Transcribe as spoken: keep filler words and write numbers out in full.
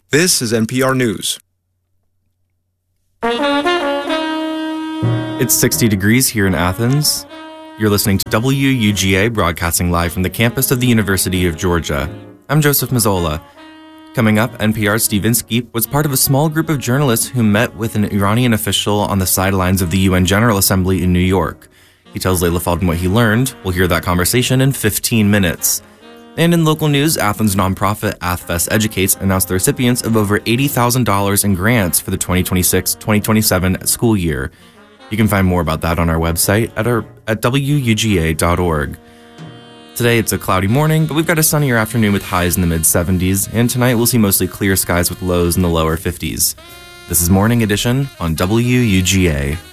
This is N P R News. It's sixty degrees here in Athens. You're listening to W U G A, broadcasting live from the campus of the University of Georgia. I'm Joseph Mazzola. Coming up, N P R's Steve Inskeep was part of a small group of journalists who met with an Iranian official on the sidelines of the U N General Assembly in New York. He tells Layla Feldman what he learned. We'll hear that conversation in fifteen minutes. And in local news, Athens nonprofit AthFest Educates announced the recipients of over eighty thousand dollars in grants for the twenty twenty-six twenty twenty-seven school year. You can find more about that on our website at, our, at W U G A dot org. Today it's a cloudy morning, but we've got a sunnier afternoon with highs in the mid seventies, and tonight we'll see mostly clear skies with lows in the lower fifties. This is Morning Edition on W U G A.